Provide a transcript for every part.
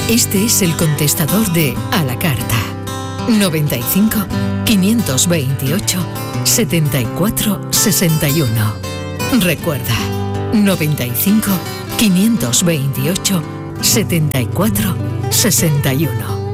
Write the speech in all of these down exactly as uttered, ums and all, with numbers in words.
Este es el contestador de A la Carta. noventa y cinco, quinientos veintiocho, setenta y cuatro sesenta y uno. Recuerda, noventa y cinco, quinientos veintiocho, setenta y cuatro sesenta y uno.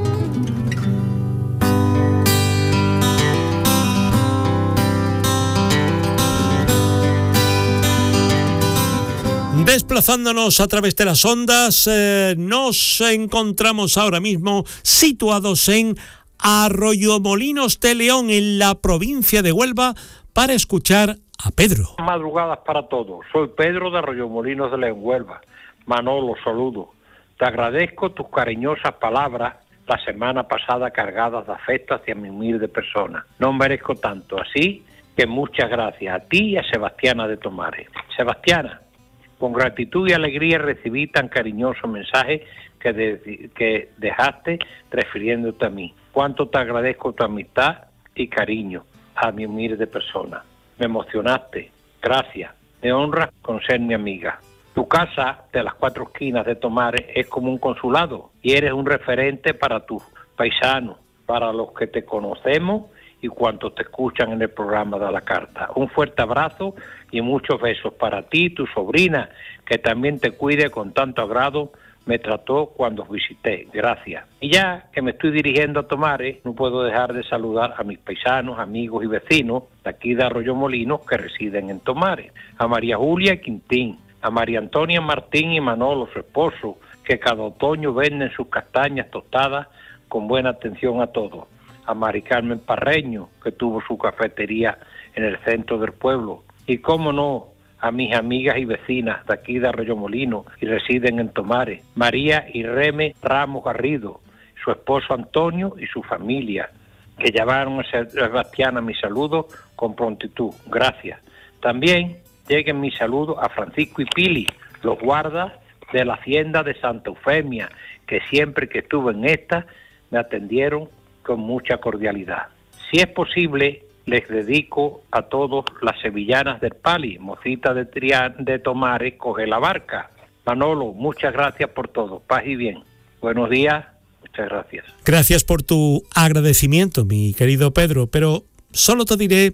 Desplazándonos a través de las ondas, eh, nos encontramos ahora mismo situados en Arroyomolinos de León, en la provincia de Huelva, para escuchar a Pedro. Madrugadas para todos. Soy Pedro de Arroyomolinos de León, Huelva. Manolo, saludo. Te agradezco tus cariñosas palabras la semana pasada cargadas de afecto hacia mi humilde persona. No merezco tanto, así que muchas gracias a ti y a Sebastiana de Tomares. Sebastiana, con gratitud y alegría recibí tan cariñoso mensaje que, de, que dejaste refiriéndote a mí. Cuánto te agradezco tu amistad y cariño a mi humilde persona. Me emocionaste. Gracias. Me honras con ser mi amiga. Tu casa de las cuatro esquinas de Tomares es como un consulado y eres un referente para tus paisanos, para los que te conocemos y cuantos te escuchan en el programa de A la Carta. Un fuerte abrazo y muchos besos para ti y tu sobrina, que también te cuide con tanto agrado, me trató cuando os visité. Gracias. Y ya que me estoy dirigiendo a Tomares, no puedo dejar de saludar a mis paisanos, amigos y vecinos de aquí de Arroyomolinos que residen en Tomares. A María Julia Quintín, a María Antonia Martín y Manolo, su esposo, que cada otoño venden sus castañas tostadas con buena atención a todos. A Mari Carmen Parreño, que tuvo su cafetería en el centro del pueblo. Y cómo no, a mis amigas y vecinas de aquí de Arroyomolinos y residen en Tomares, María Irene Ramos Garrido, su esposo Antonio y su familia, que llamaron a Sebastián a mi saludo con prontitud. Gracias. También lleguen mi saludo a Francisco y Pili, los guardas de la hacienda de Santa Eufemia, que siempre que estuve en esta me atendieron con mucha cordialidad. Si es posible, les dedico a todos las sevillanas del Pali, mocita de Trián de Tomares, coge la barca. Manolo, muchas gracias por todo. Paz y bien. Buenos días. Muchas gracias. Gracias por tu agradecimiento, mi querido Pedro, pero solo te diré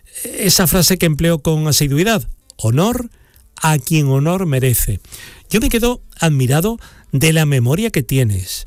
esa frase que empleo con asiduidad: honor a quien honor merece. Yo me quedo admirado de la memoria que tienes.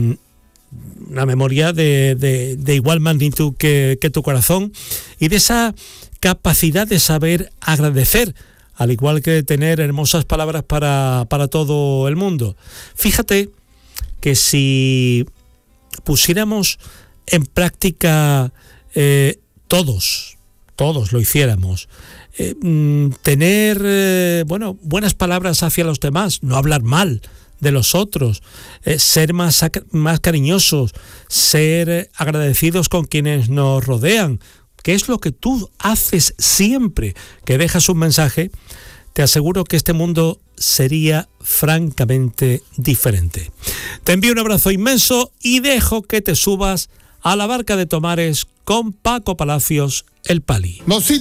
Una memoria de, de, de igual magnitud que, que tu corazón, y de esa capacidad de saber agradecer, al igual que de tener hermosas palabras para, para todo el mundo. Fíjate que si pusiéramos en práctica eh, todos, todos lo hiciéramos, eh, tener eh, bueno, buenas palabras hacia los demás, no hablar mal de los otros, eh, ser más, más cariñosos, ser eh, agradecidos con quienes nos rodean, que es lo que tú haces siempre que dejas un mensaje, te aseguro que este mundo sería francamente diferente. Te envío un abrazo inmenso y dejo que te subas a la barca de Tomares con Paco Palacios, el Pali. Mocita